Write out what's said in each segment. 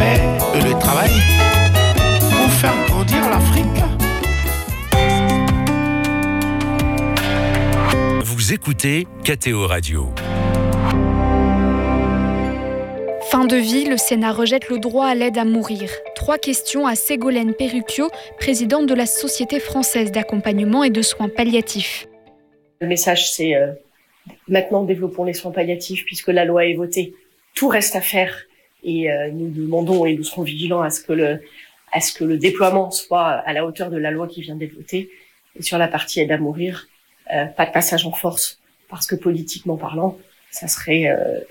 paix et le travail pour faire grandir l'Afrique. Vous écoutez KTO Radio. Fin de vie, le Sénat rejette le droit à l'aide à mourir. 3 questions à Ségolène Perrucchio, présidente de la Société française d'accompagnement et de soins palliatifs. Le message, c'est maintenant développons les soins palliatifs puisque la loi est votée. Tout reste à faire et nous demandons et nous serons vigilants à ce que le déploiement soit à la hauteur de la loi qui vient d'être votée. Et sur la partie aide à mourir, pas de passage en force parce que politiquement parlant, ça serait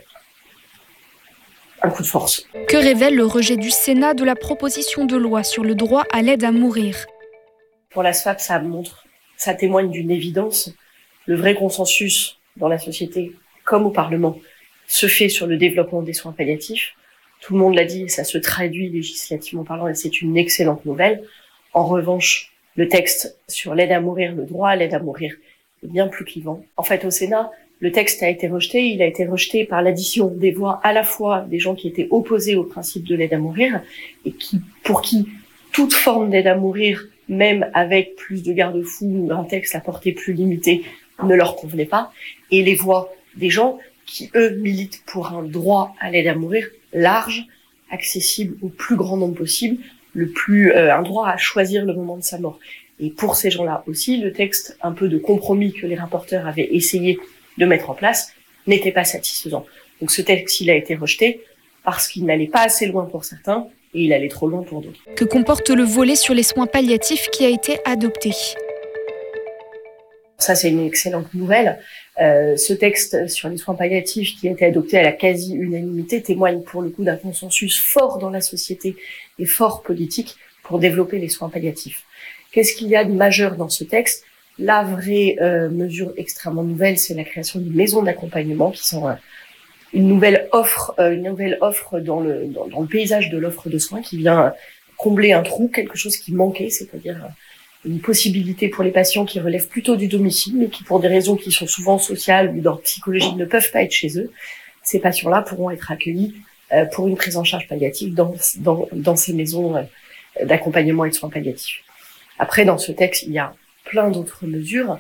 un coup de force. Que révèle le rejet du Sénat de la proposition de loi sur le droit à l'aide à mourir ? Pour la SFAP, ça témoigne d'une évidence. Le vrai consensus dans la société, comme au Parlement, se fait sur le développement des soins palliatifs. Tout le monde l'a dit, ça se traduit législativement parlant et c'est une excellente nouvelle. En revanche, le texte sur l'aide à mourir, le droit à l'aide à mourir, est bien plus clivant. En fait, au Sénat, le texte a été rejeté. Il a été rejeté par l'addition des voix à la fois des gens qui étaient opposés au principe de l'aide à mourir et pour qui toute forme d'aide à mourir, même avec plus de garde-fous, un texte à portée plus limitée, ne leur convenait pas. Et les voix des gens qui, eux, militent pour un droit à l'aide à mourir large, accessible au plus grand nombre possible, un droit à choisir le moment de sa mort. Et pour ces gens-là aussi, le texte un peu de compromis que les rapporteurs avaient essayé de mettre en place n'était pas satisfaisant. Donc ce texte, il a été rejeté parce qu'il n'allait pas assez loin pour certains et il allait trop loin pour d'autres. Que comporte le volet sur les soins palliatifs qui a été adopté ? Ça, c'est une excellente nouvelle. Ce texte sur les soins palliatifs qui a été adopté à la quasi-unanimité témoigne pour le coup d'un consensus fort dans la société et fort politique pour développer les soins palliatifs. Qu'est-ce qu'il y a de majeur dans ce texte ? La vraie mesure extrêmement nouvelle, c'est la création d'une maison d'accompagnement qui sont une nouvelle offre dans le paysage de l'offre de soins qui vient combler un trou, quelque chose qui manquait, c'est-à-dire une possibilité pour les patients qui relèvent plutôt du domicile, mais qui pour des raisons qui sont souvent sociales ou d'ordre psychologique ne peuvent pas être chez eux. Ces patients-là pourront être accueillis pour une prise en charge palliative dans ces maisons d'accompagnement et de soins palliatifs. Après, dans ce texte, il y a plein d'autres mesures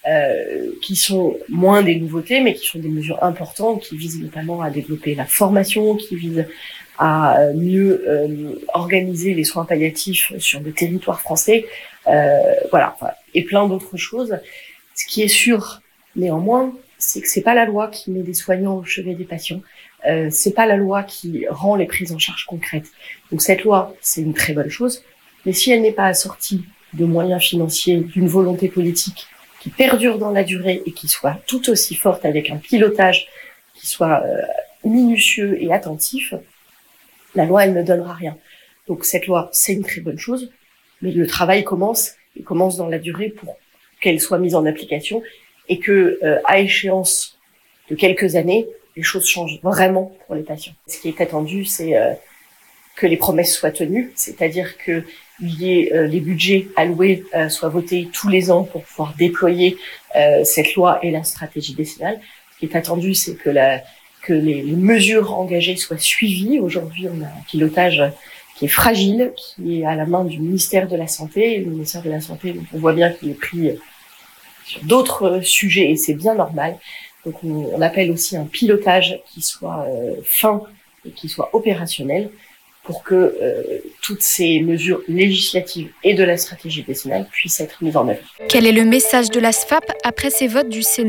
qui sont moins des nouveautés, mais qui sont des mesures importantes, qui visent notamment à développer la formation, qui visent à mieux organiser les soins palliatifs sur le territoire français, voilà, et plein d'autres choses. Ce qui est sûr, néanmoins, c'est que c'est pas la loi qui met des soignants au chevet des patients, c'est pas la loi qui rend les prises en charge concrètes. Donc cette loi, c'est une très bonne chose, mais si elle n'est pas assortie de moyens financiers, d'une volonté politique qui perdure dans la durée et qui soit tout aussi forte avec un pilotage qui soit minutieux et attentif, la loi, elle ne donnera rien. Donc cette loi, c'est une très bonne chose, mais le travail commence dans la durée pour qu'elle soit mise en application et que, à échéance de quelques années, les choses changent vraiment pour les patients. Ce qui est attendu, c'est que les promesses soient tenues, c'est-à-dire que les budgets alloués soient votés tous les ans pour pouvoir déployer cette loi et la stratégie décennale. Ce qui est attendu, c'est que les mesures engagées soient suivies. Aujourd'hui, on a un pilotage qui est fragile, qui est à la main du ministère de la Santé. Et le ministère de la Santé, on voit bien qu'il est pris sur d'autres sujets et c'est bien normal. Donc on appelle aussi un pilotage qui soit fin et qui soit opérationnel pour que toutes ces mesures législatives et de la stratégie décennale puissent être mises en œuvre. Quel est le message de la SFAP après ces votes du Sénat ?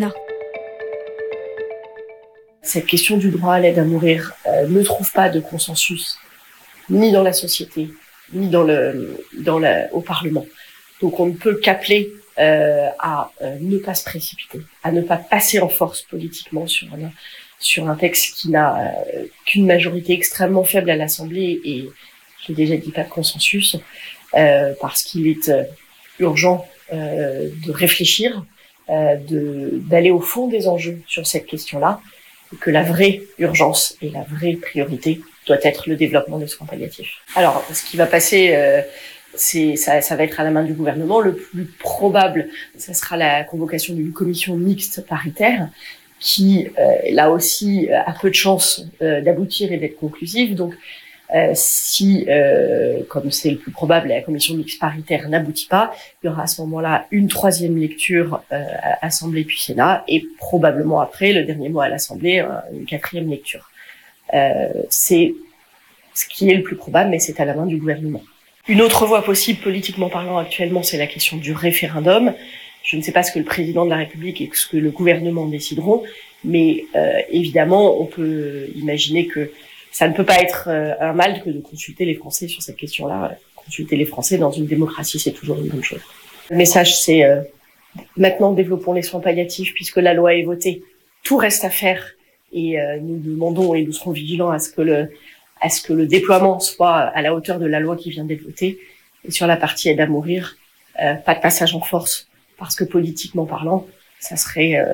Cette question du droit à l'aide à mourir ne trouve pas de consensus ni dans la société, ni au Parlement. Donc on ne peut qu'appeler à ne pas se précipiter, à ne pas passer en force politiquement sur un texte qui n'a qu'une majorité extrêmement faible à l'Assemblée et, je l'ai déjà dit, pas de consensus, parce qu'il est urgent de réfléchir, d'aller au fond des enjeux sur cette question-là, et que la vraie urgence et la vraie priorité doit être le développement des soins palliatifs. Alors, ce qui va passer, ça va être à la main du gouvernement. Le plus probable, ça sera la convocation d'une commission mixte paritaire qui, là aussi, a peu de chances d'aboutir et d'être conclusive. Donc, Si, comme c'est le plus probable, la commission mixte paritaire n'aboutit pas, il y aura à ce moment-là une troisième lecture à Assemblée puis Sénat, et probablement après, le dernier mot à l'Assemblée, une quatrième lecture. C'est ce qui est le plus probable, mais c'est à la main du gouvernement. Une autre voie possible, politiquement parlant, actuellement, c'est la question du référendum. Je ne sais pas ce que le président de la République et ce que le gouvernement décideront, mais évidemment, on peut imaginer que ça ne peut pas être un mal que de consulter les Français sur cette question-là. Consulter les Français dans une démocratie, c'est toujours une bonne chose. Le message, c'est maintenant développons les soins palliatifs puisque la loi est votée. Tout reste à faire et nous demandons et nous serons vigilants à ce que le déploiement soit à la hauteur de la loi qui vient d'être votée. Et sur la partie aide à mourir, pas de passage en force parce que politiquement parlant, ça serait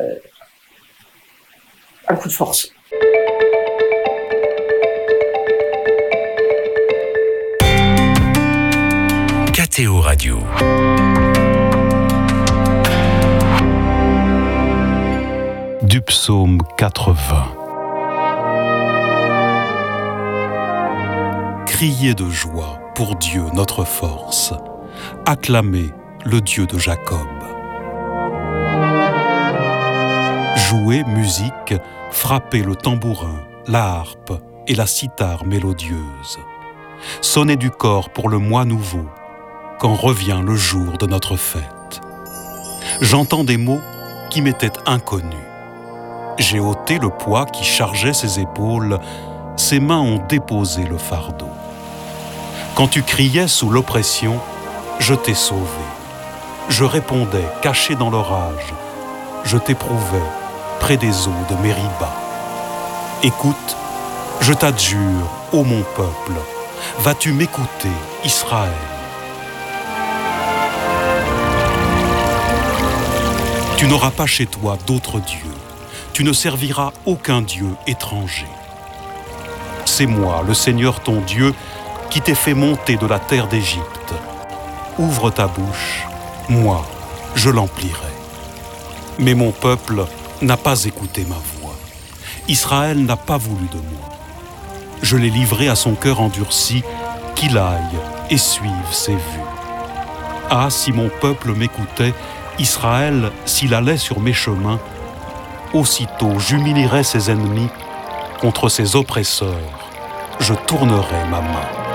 un coup de force. KTO Radio. Du psaume 80. Criez de joie pour Dieu notre force. Acclamez le Dieu de Jacob. Jouez musique, frappez le tambourin, la harpe et la cithare mélodieuse. Sonnez du cor pour le mois nouveau, quand revient le jour de notre fête. J'entends des mots qui m'étaient inconnus. J'ai ôté le poids qui chargeait ses épaules, ses mains ont déposé le fardeau. Quand tu criais sous l'oppression, je t'ai sauvé. Je répondais caché dans l'orage, je t'éprouvais près des eaux de Mériba. Écoute, je t'adjure, ô mon peuple, vas-tu m'écouter, Israël? Tu n'auras pas chez toi d'autre Dieu. Tu ne serviras aucun Dieu étranger. C'est moi, le Seigneur ton Dieu, qui t'ai fait monter de la terre d'Égypte. Ouvre ta bouche, moi, je l'emplirai. Mais mon peuple n'a pas écouté ma voix. Israël n'a pas voulu de moi. Je l'ai livré à son cœur endurci, qu'il aille et suive ses vues. Ah, si mon peuple m'écoutait, Israël, s'il allait sur mes chemins, aussitôt j'humilierais ses ennemis, contre ses oppresseurs, je tournerais ma main.